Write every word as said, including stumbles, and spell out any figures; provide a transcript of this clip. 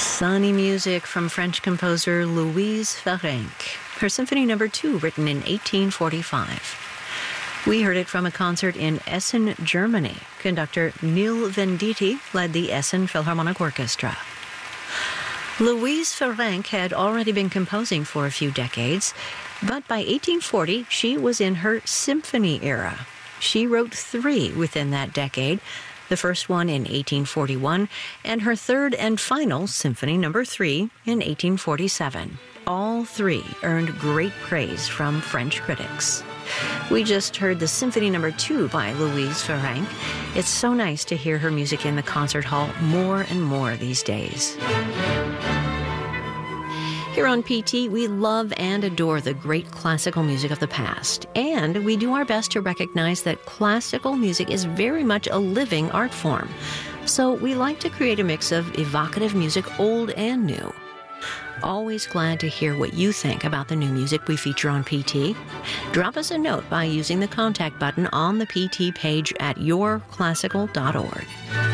Sunny music from French composer Louise Ferenc, her Symphony Number two, written in eighteen forty-five. We heard it from a concert in Essen, Germany. Conductor Neil Venditti led the Essen Philharmonic Orchestra. Louise Ferenc had already been composing for a few decades, but by eighteen forty, she was in her symphony era. She wrote three within that decade, the first one in eighteen forty-one, and her third and final, Symphony Number three, in eighteen forty-seven. All three earned great praise from French critics. We just heard the Symphony Number two by Louise Ferenc. It's so nice to hear her music in the concert hall more and more these days. Here on P T, we love and adore the great classical music of the past, and we do our best to recognize that classical music is very much a living art form. So we like to create a mix of evocative music, old and new. Always glad to hear what you think about the new music we feature on P T. Drop us a note by using the contact button on the P T page at your classical dot org.